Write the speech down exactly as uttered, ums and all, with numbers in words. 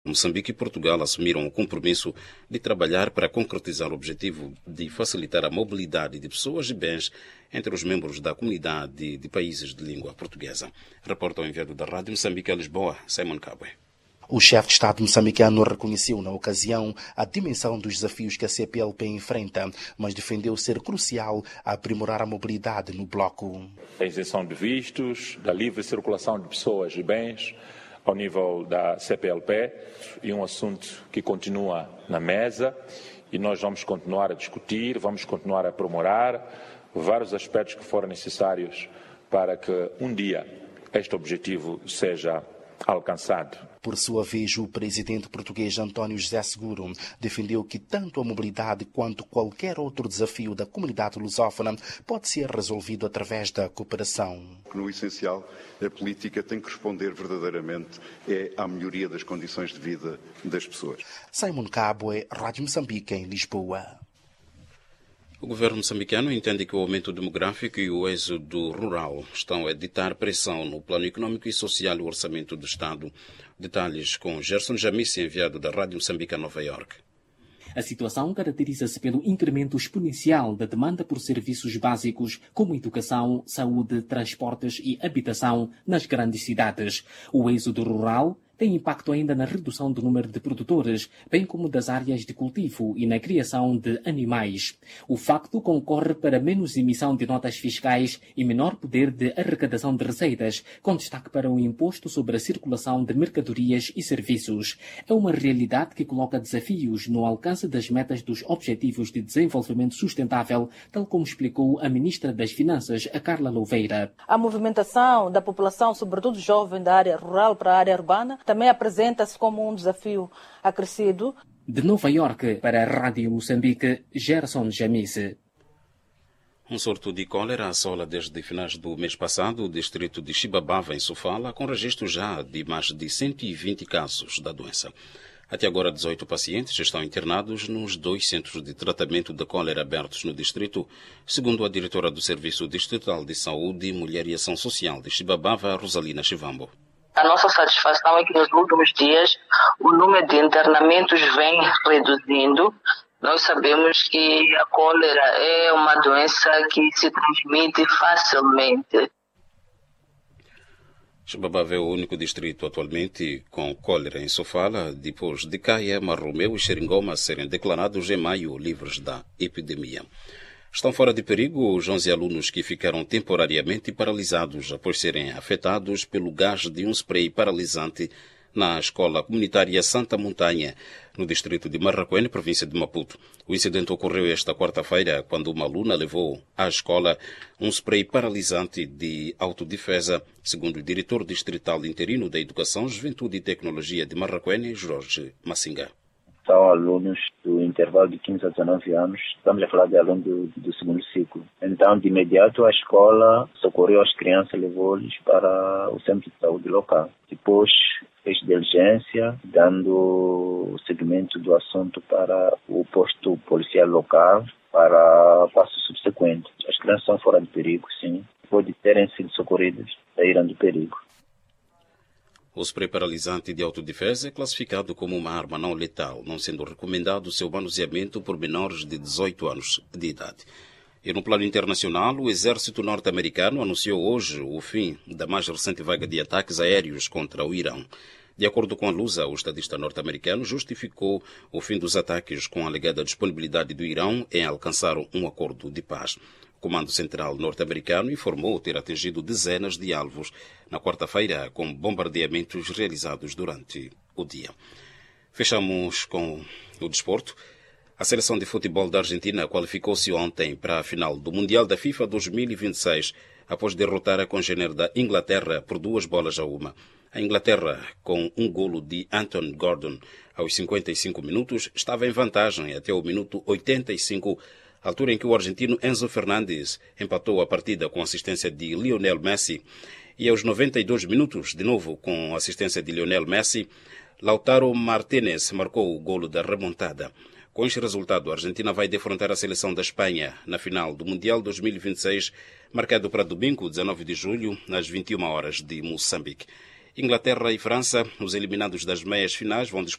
Moçambique e Portugal assumiram o compromisso de trabalhar para concretizar o objetivo de facilitar a mobilidade de pessoas e bens entre os membros da comunidade de países de língua portuguesa. Reporta o enviado da Rádio Moçambique a Lisboa, Simon Cabwe. O chefe de Estado moçambicano reconheceu na ocasião a dimensão dos desafios que a C P L P enfrenta, mas defendeu ser crucial aprimorar a mobilidade no bloco. A isenção de vistos, da livre circulação de pessoas e bens ao nível da C P L P, e um assunto que continua na mesa e nós vamos continuar a discutir, vamos continuar a aprimorar vários aspectos que forem necessários para que um dia este objetivo seja alcançado. Por sua vez, o presidente português António José Seguro defendeu que tanto a mobilidade quanto qualquer outro desafio da comunidade lusófona pode ser resolvido através da cooperação. No essencial, a política tem que responder verdadeiramente é à melhoria das condições de vida das pessoas. Simon Cabwe, Rádio Moçambique, em Lisboa. O governo moçambicano entende que o aumento demográfico e o êxodo rural estão a ditar pressão no plano econômico e social e o orçamento do Estado. Detalhes com Gerson Jamice, enviado da Rádio Moçambique a Nova Iorque. A situação caracteriza-se pelo incremento exponencial da demanda por serviços básicos como educação, saúde, transportes e habitação nas grandes cidades. O êxodo rural tem impacto ainda na redução do número de produtores, bem como das áreas de cultivo e na criação de animais. O facto concorre para menos emissão de notas fiscais e menor poder de arrecadação de receitas, com destaque para o imposto sobre a circulação de mercadorias e serviços. É uma realidade que coloca desafios no alcance das metas dos Objetivos de Desenvolvimento Sustentável, tal como explicou a Ministra das Finanças, a Carla Louveira. A movimentação da população, sobretudo jovem da área rural para a área urbana, também apresenta-se como um desafio acrescido. De Nova Iorque, para a Rádio Moçambique, Gerson Jamice. Um surto de cólera assola desde finais do mês passado o distrito de Xibabava, em Sofala, com registro já de mais de cento e vinte casos da doença. Até agora, dezoito pacientes estão internados nos dois centros de tratamento da cólera abertos no distrito, segundo a diretora do Serviço Distrital de Saúde, Mulher e Ação Social de Xibabava, Rosalina Chivambo. A nossa satisfação é que nos últimos dias o número de internamentos vem reduzindo. Nós sabemos que a cólera é uma doença que se transmite facilmente. Xibabava é o único distrito atualmente com cólera em Sofala, depois de Caia, Marromeu e Xeringoma serem declarados em maio livres da epidemia. Estão fora de perigo os onze alunos que ficaram temporariamente paralisados após serem afetados pelo gás de um spray paralisante na escola comunitária Santa Montanha, no distrito de Marraquene, província de Maputo. O incidente ocorreu esta quarta-feira, quando uma aluna levou à escola um spray paralisante de autodefesa, segundo o diretor distrital interino da Educação, Juventude e Tecnologia de Marraquene, Jorge Massinga. São alunos do intervalo de quinze a dezenove anos, estamos a falar de alunos do, do segundo ciclo. Então, de imediato, a escola socorreu as crianças, levou-lhes para o centro de saúde local. Depois, fez diligência, dando o segmento do assunto para o posto policial local, para passo subsequente. As crianças são fora de perigo, sim. Depois de terem sido socorridas, saíram do perigo. O spray paralisante de autodefesa é classificado como uma arma não letal, não sendo recomendado o seu manuseamento por menores de dezoito anos de idade. E no plano internacional, o exército norte-americano anunciou hoje o fim da mais recente vaga de ataques aéreos contra o Irão. De acordo com a Lusa, o estadista norte-americano justificou o fim dos ataques com a alegada disponibilidade do Irão em alcançar um acordo de paz. O Comando Central norte-americano informou ter atingido dezenas de alvos na quarta-feira com bombardeamentos realizados durante o dia. Fechamos com o desporto. A seleção de futebol da Argentina qualificou-se ontem para a final do Mundial da FIFA dois mil e vinte e seis, após derrotar a congênere da Inglaterra por duas bolas a uma. A Inglaterra, com um golo de Anthony Gordon aos cinquenta e cinco minutos, estava em vantagem até o minuto oitenta e cinco, altura em que o argentino Enzo Fernandes empatou a partida com assistência de Lionel Messi. E aos noventa e dois minutos, de novo com assistência de Lionel Messi, Lautaro Martínez marcou o golo da remontada. Com este resultado, a Argentina vai defrontar a seleção da Espanha na final do Mundial dois mil e vinte e seis, marcado para domingo, dezenove de julho, às vinte e uma horas de Moçambique. Inglaterra e França, os eliminados das meias finais, vão disputar